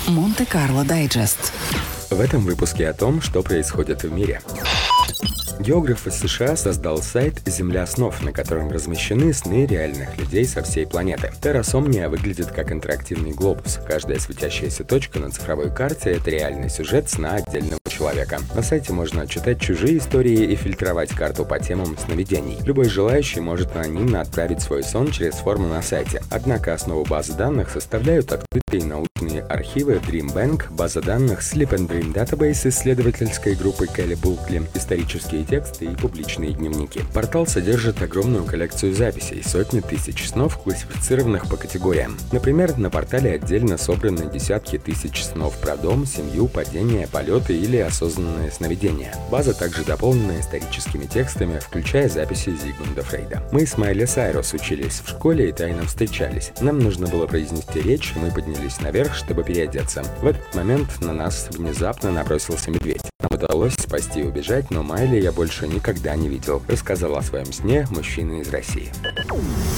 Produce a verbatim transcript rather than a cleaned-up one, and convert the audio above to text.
Монте-Карло Дайджест. В этом выпуске о том, что происходит в мире. Географ из США создал сайт «Земля снов», на котором размещены сны реальных людей со всей планеты. Террасомния выглядит как интерактивный глобус. Каждая светящаяся точка на цифровой карте – это реальный сюжет сна отдельного человека. На сайте можно читать чужие истории и фильтровать карту по темам сновидений. Любой желающий может анонимно отправить свой сон через форму на сайте. Однако основу базы данных составляют открытые научные архивы Dream Bank, база данных Sleep and Dream Database исследовательской группы Келли Булкли, исторические тексты и публичные дневники. Портал содержит огромную коллекцию записей, сотни тысяч снов, классифицированных по категориям. Например, на портале отдельно собраны десятки тысяч снов про дом, семью, падения, полеты или осознанное сновидение. База также дополнена историческими текстами, включая записи Зигмунда Фрейда. Мы с Майли Сайрус учились в школе и тайно встречались. Нам нужно было произнести речь, и мы поднялись наверх, чтобы переодеться. В этот момент на нас внезапно набросился медведь. Нам удалось спасти и убежать, но Майли я больше никогда не видел. Рассказал о своем сне мужчина из России.